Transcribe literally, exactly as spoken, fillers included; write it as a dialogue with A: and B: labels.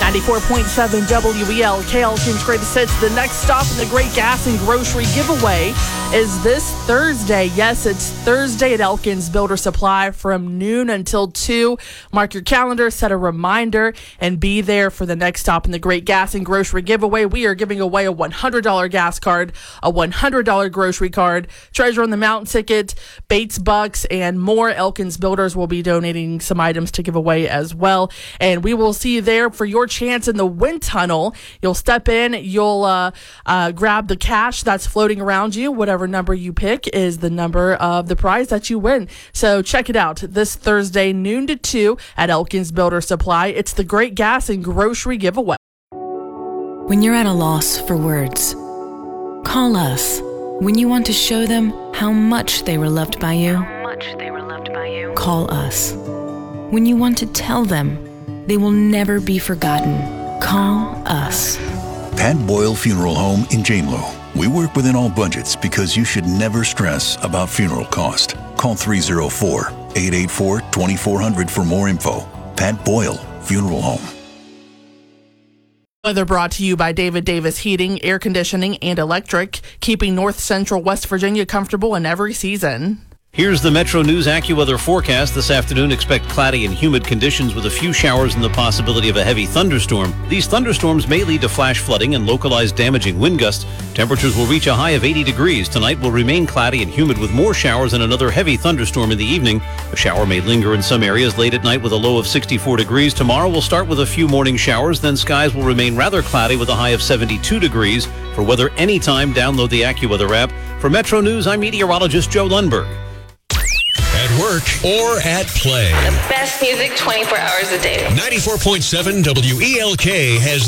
A: ninety-four point seven W E L K, Elkins Greatest Hits. The next stop in the Great Gas and Grocery Giveaway is this Thursday. Yes, it's Thursday at Elkins Builder Supply from noon until two. Mark your calendar, set a reminder, and be there for the next stop in the Great Gas and Grocery Giveaway. We are giving away a one hundred dollars gas card, a one hundred dollars grocery card, Treasure on the Mountain ticket, Bates Bucks, and more. Elkins Builders will be donating some items to give away as well. And we will see you there for your chance in the wind tunnel. You'll step in, you'll uh, uh, grab the cash that's floating around you. Whatever number you pick is the number of the prize that you win. So check it out this Thursday, noon to two at Elkins Builder Supply. It's the Great Gas and Grocery Giveaway.
B: When you're at a loss for words, call us. When you want to show them how much they were loved by you,
C: How much they were loved by you.
B: call us. When you want to tell them they will never be forgotten, call us.
D: Pat Boyle Funeral Home in Janelo. We work within all budgets because you should never stress about funeral cost. Call three oh four, eight eight four, two four zero zero for more info. Pat Boyle Funeral Home.
A: Weather brought to you by David Davis Heating, Air Conditioning, and Electric, keeping North Central West Virginia comfortable in every season.
E: Here's the Metro News AccuWeather forecast. This afternoon, expect cloudy and humid conditions with a few showers and the possibility of a heavy thunderstorm. These thunderstorms may lead to flash flooding and localized damaging wind gusts. Temperatures will reach a high of eighty degrees. Tonight will remain cloudy and humid with more showers and another heavy thunderstorm in the evening. A shower may linger in some areas late at night with a low of sixty-four degrees. Tomorrow will start with a few morning showers, then skies will remain rather cloudy with a high of seventy-two degrees. For weather anytime, download the AccuWeather app. For Metro News, I'm meteorologist Joe Lundberg.
F: At work or at play.
C: The best music twenty-four hours a day.
F: ninety-four point seven W E L K has